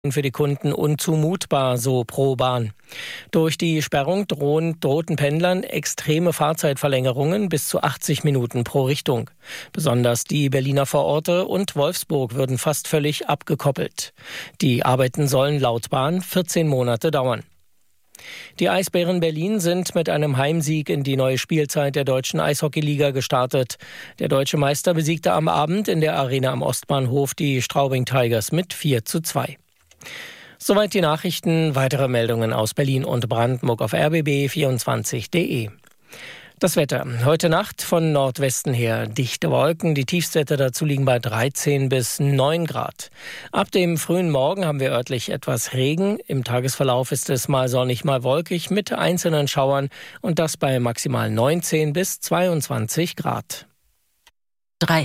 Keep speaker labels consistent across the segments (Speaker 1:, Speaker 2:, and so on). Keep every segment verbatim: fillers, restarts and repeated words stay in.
Speaker 1: für die Kunden unzumutbar, so Pro Bahn. Durch die Sperrung drohen, drohten Pendlern extreme Fahrzeitverlängerungen bis zu achtzig Minuten pro Richtung. Besonders die Berliner Vororte und Wolfsburg würden fast völlig abgekoppelt. Die Arbeiten sollen laut Bahn vierzehn Monate dauern. Die Eisbären Berlin sind mit einem Heimsieg in die neue Spielzeit der deutschen Eishockeyliga gestartet. Der deutsche Meister besiegte am Abend in der Arena am Ostbahnhof die Straubing Tigers mit vier zu zwei. Soweit die Nachrichten. Weitere Meldungen aus Berlin und Brandenburg auf r b b vierundzwanzig punkt d e. Das Wetter. Heute Nacht von Nordwesten her dichte Wolken. Die Tiefstwerte dazu liegen bei dreizehn bis neun Grad. Ab dem frühen Morgen haben wir örtlich etwas Regen. Im Tagesverlauf ist es mal sonnig, mal wolkig mit einzelnen Schauern und das bei maximal neunzehn bis zweiundzwanzig Grad.
Speaker 2: drei.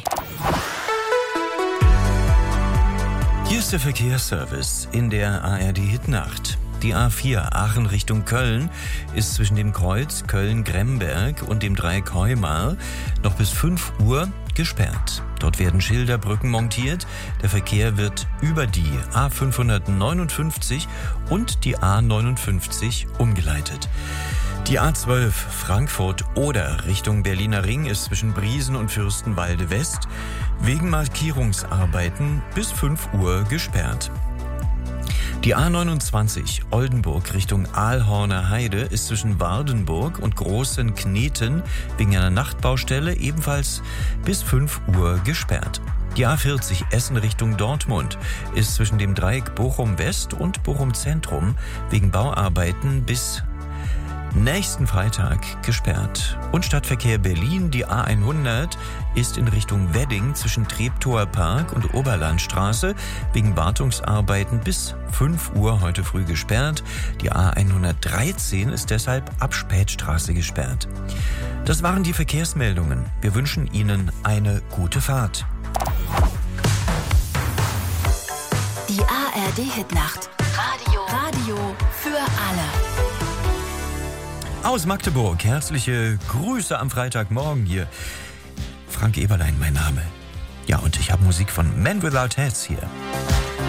Speaker 3: Hier ist der Verkehrsservice in der A R D-Hitnacht. Die A vier Aachen Richtung Köln ist zwischen dem Kreuz Köln-Gremberg und dem Dreieck Heumar noch bis fünf Uhr gesperrt. Dort werden Schilder, Brücken montiert. Der Verkehr wird über die A fünfhundertneunundfünfzig und die A neunundfünfzig umgeleitet. Die A zwölf Frankfurt-Oder Richtung Berliner Ring ist zwischen Briesen und Fürstenwalde West wegen Markierungsarbeiten bis fünf Uhr gesperrt. Die A neunundzwanzig Oldenburg Richtung Aalhorner Heide ist zwischen Wardenburg und Großen Kneten wegen einer Nachtbaustelle ebenfalls bis fünf Uhr gesperrt. Die A vierzig Essen Richtung Dortmund ist zwischen dem Dreieck Bochum West und Bochum Zentrum wegen Bauarbeiten bis nächsten Freitag gesperrt. Und Stadtverkehr Berlin, die A hundert, ist in Richtung Wedding zwischen Treptower Park und Oberlandstraße wegen Wartungsarbeiten bis fünf Uhr heute früh gesperrt. Die A hundertdreizehn ist deshalb ab Spätstraße gesperrt. Das waren die Verkehrsmeldungen. Wir wünschen Ihnen eine gute Fahrt.
Speaker 2: Die A R D-Hitnacht. Radio. Radio für alle.
Speaker 3: Aus Magdeburg, herzliche Grüße am Freitagmorgen hier. Frank Eberlein, mein Name. Ja, und ich habe Musik von Man Without Hats hier.